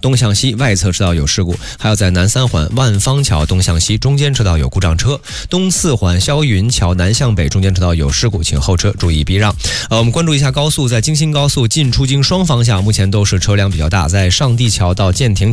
东向西外侧车道有事故，还有在南三环万方桥东向西中间车道有故障车，东四环霄云桥南向北中间车道有事故，请后车注意避让。我们关注一下高速，在京新高速进出京双方向目前都是车辆比较大，在上地桥到建亭